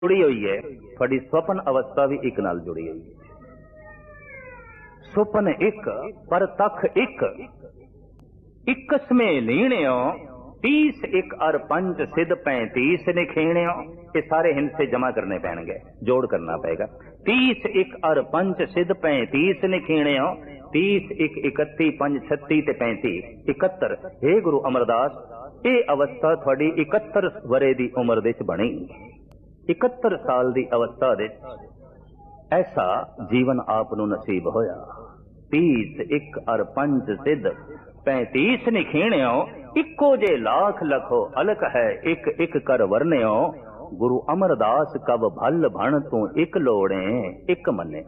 जुड़ी हुई है, थोड़ी स्वपन अवस्था भी एक नाल जुड़ी हुई है। सुपन एक पर तख एक, इक्स में लीणियो 30 एक अर पंच सिद्ध 35 निखेणियो। ये सारे हिंसे जमा करने पैणगे, जोड़ करना पड़ेगा। 30 एक अर पंच सिद्ध 35 निखेणियो, 30 एक 31 5 36 ते 35 71। हे गुरु अमरदास, ये अवस्था थोड़ी 71 वरे दी उम्र दे च बनी। 71 साल दी अवस्था दे ऐसा जीवन आप नूं नसीब होया। 30 एक अर पंच सिद्ध 35 निखेणियो, इक्को जे लाख लखो अलख है एक एक कर वर्णियो। गुरु अमरदास कब भल भण तू एक लोड़े एक मन्ने।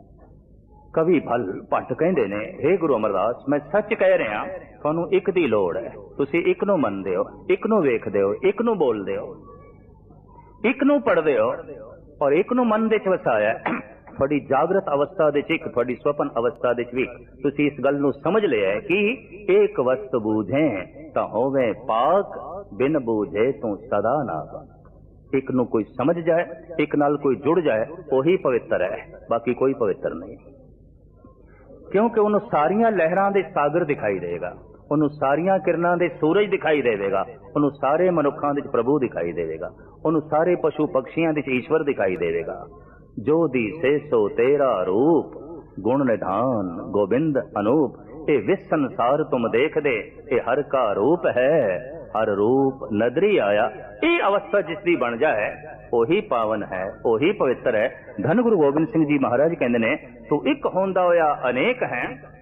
कवि भल भट्ट कहंदे ने, हे गुरु अमरदास, मैं सच कह रहा, तुहानू एक दी लोड़ है। तुसी एक नूं मनदे हो, एक नूं वेखदे हो, एक नूं बोलदे हो, एक नूं पढ़दे हो और एक नूं मन दे च वसाया। थोड़ी जागृत अवस्था दे च एक, थोड़ी स्वपन अवस्था दे च भी तुसी इस गल नूं समझ लिया है कि एक वस्त बूझे तां होवे पाक, बिन बूझे तू सदा नापाक। एक नूं कोई समझ जाए, एक नाल कोई जुड़ जाए, वही पवित्र है, बाकी कोई पवित्र नहीं। क्योंकि उन्होंने सारिया लहरां दे सागर दिखाई देगा, उन्होंने सारिया किरणां दे सूरज दिखाई देगा, उन्होंने सारे मनुखां दे प्रभु दिखाई देगा, उन्होंने सारे पशु पक्षियां दे ईश्वर दिखाई देगा। जो दिसे सो तेरा रूप, गुण निधान गोविंद अनूप। ये विश्व संसार तुम देख दे, ये हर का रूप है, हर रूप नदरी आया। ये अवस्था जिसकी बन जाए ओही पावन है, ओही पवित्र है। धन गुरु गोबिंद सिंह जी महाराज कहते ने, तू एक होंदा होया अनेक है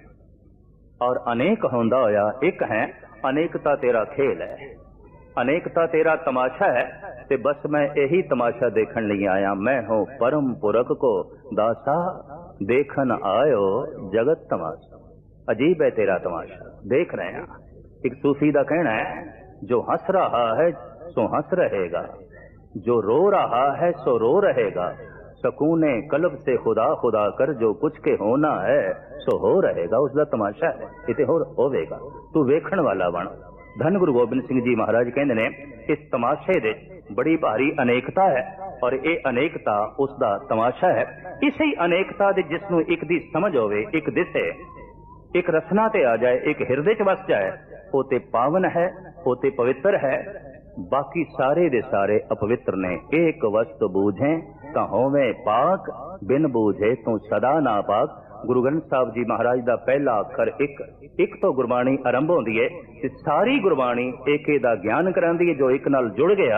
और अनेक होंदा होया एक है। अनेकता तेरा खेल है, अनेकता तेरा तमाशा है, ते बस मैं यही तमाशा देखने लिए आया। मैं हूं परम पुरख को दासा, देखन आयो जगत तमाशा। अजीब है तेरा तमाशा, देख रहे हैं। एक सूफी का कहना है, जो हंस रहा है सो हंस रहेगा, जो रो रहा है सो रो रहेगा। सकूने कल्ब से खुदा खुदा कर, जो कुछ के होना है सो हो रहेगा। उसका तमाशा है, इते होवेगा। तू वेखण वाला बन। धन गुरु गोबिंद सिंह जी महाराज कहते ने, इस तमाशे दे बड़ी भारी अनेकता है और ये अनेकता उसका तमाशा है। इसी अनेकता दे जिसनों एक दी समझ होवे, एक दिसे, एक रसना ते आ जाए, एक हृदय च वस जाए, वो ते पावन है, वो ते पवित्र है। बाकी सारे दे सारे अपवित्र ने। एक वस्त बूझे तां होवे पाक, बिन बूझे तू सदा नापाक। गुरु ग्रंथ साहब जी महाराज का पहला अखर एक, एक तो गुरबाणी आरंभ होती है, सारी गुरबाणी एक दा ज्ञान करांदी है। जो एक नाल जुड़ गया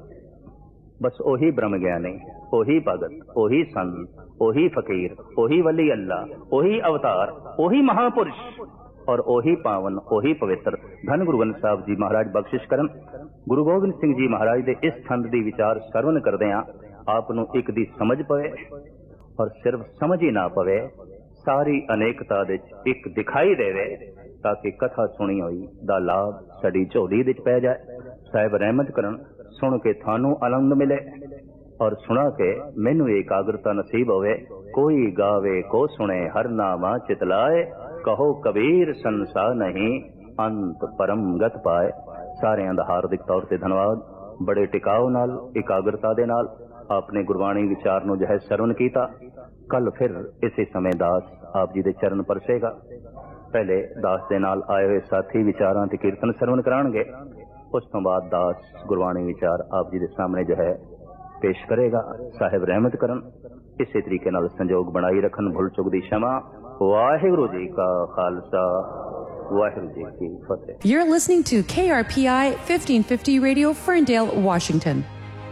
बस ओही ब्रह्म ज्ञानी, ओही भगत, ओही संत, ओही फकीर, ओही वली अल्लाह, ओही अवतार, ओही महापुरुष और ओही पावन, ओही पवित्र। धन गुरु ग्रंथ साहब जी महाराज बख्शिश करन। गुरु गोबिंद सिंह जी महाराज के इस छंद की विचार सरवण करदे आप नूं एक दी समझ पवे और सिर्फ समझ ही ना पवे, सारी अनेकता दे एक दिखाई देवे, ताकि कथा सुनी हुई दा लाभ साडी झोली दे पै जाए। साहिब रहमत करन, सुन के थानू आनंद मिले और सुना के मैनू एकाग्रता नसीब होवे। कोई गावे को सुने हर नामा चितलाए, कहो कबीर संसार नहीं अंत परम गत पाए। सारिਆਂ ਦਾ हार्दिक तौर ਤੇ धन्यवाद। बड़े टिकाव नाल, एकाग्रता दे नाल आपने गुरबाणी विचार नूं जो है सरवण कीता। कल फिर इसी समय दास आप जी दे चरण परसेगा। पहले दास दे नाल आए हुए साथी विचारां ते कीर्तन सरवण कराणगे, उस तो बाद दास गुरबाणी विचार आप जी दे सामने जो है पेश करेगा। साहिब रहमत करन, इसी तरीके नाल संजोग बनाई रखन। भुल चुक दी क्षमा। वाहिगुरू जी का खालसा, वाहिगुरू जी की फतेह। You're listening to KRPI 1550 Radio, Ferndale, Washington.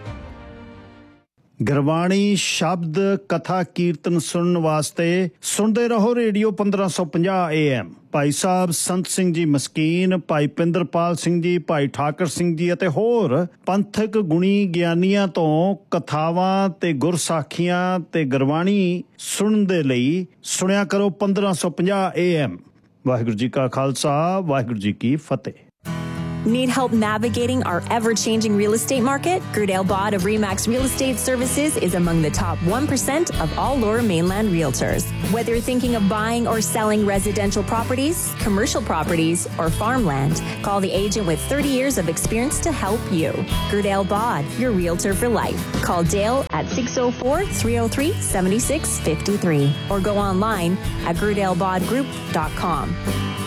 Gurbani ਸ਼ਬਦ ਕਥਾ ਕੀਰਤਨ ਸੁਣਨ ਵਾਸਤੇ ਸੁਣਦੇ ਰਹੋ ਰੇਡੀਓ 1550 AM। ਭਾਈ ਸਾਹਿਬ ਸੰਤ ਸਿੰਘ ਜੀ ਮਸਕੀਨ, ਭਾਈ ਪਿੰਦਰਪਾਲ ਸਿੰਘ ਜੀ, ਭਾਈ ਠਾਕਰ ਸਿੰਘ ਜੀ ਅਤੇ ਹੋਰ ਪੰਥਕ ਗੁਣੀ ਗਿਆਨੀਆਂ ਤੋਂ ਕਥਾਵਾਂ ਤੇ ਗੁਰਸਾਖੀਆਂ ਤੇ ਗੁਰਬਾਣੀ ਸੁਣਨ ਦੇ ਲਈ ਸੁਣਿਆ ਕਰੋ 1550 AM। ਵਾਹਿਗੁਰੂ ਜੀ ਕਾ ਖਾਲਸਾ, ਵਾਹਿਗੁਰੂ ਜੀ ਕੀ ਫਤਿਹ। Need help navigating our ever-changing real estate market? Gerdale Bod of RE/MAX Real Estate Services is among the top 1% of all Lower Mainland realtors. Whether you're thinking of buying or selling residential properties, commercial properties, or farmland, call the agent with 30 years of experience to help you. Gerdale Bod, your realtor for life. Call Dale at 604-303-7653 or go online at gerdalebodgroup.com.